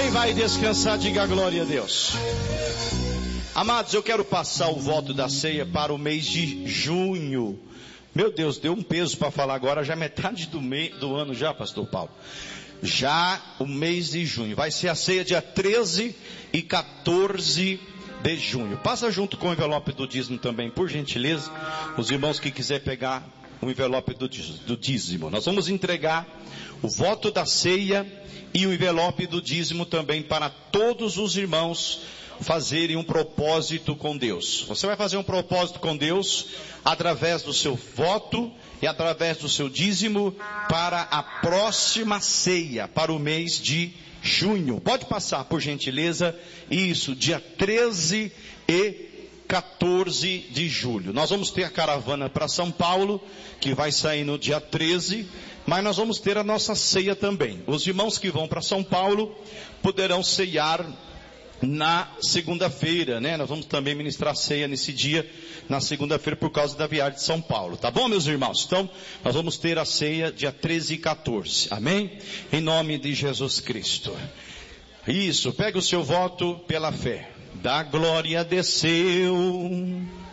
Quem vai descansar, diga glória a Deus. Amados, eu quero passar o voto da ceia para o mês de junho. Meu Deus, deu um peso para falar agora, já metade do ano já, pastor Paulo. Já o mês de junho. Vai ser a ceia dia 13 e 14 de junho. Passa junto com o envelope do dízimo também, por gentileza. Os irmãos que quiser pegar o envelope do dízimo. Nós vamos entregar o voto da ceia e o envelope do dízimo também para todos os irmãos fazerem um propósito com Deus. Você vai fazer um propósito com Deus através do seu voto e através do seu dízimo para a próxima ceia, para o mês de junho. Pode passar, por gentileza. Isso, dia 13 e 14 de julho. Nós vamos ter a caravana para São Paulo, que vai sair no dia 13, mas nós vamos ter a nossa ceia também. Os irmãos que vão para São Paulo poderão ceiar na segunda-feira, né? Nós vamos também ministrar ceia nesse dia, na segunda-feira, por causa da viagem de São Paulo. Tá bom, meus irmãos? Então, nós vamos ter a ceia dia 13 e 14. Amém? Em nome de Jesus Cristo. Isso, pega o seu voto pela fé. Da glória desceu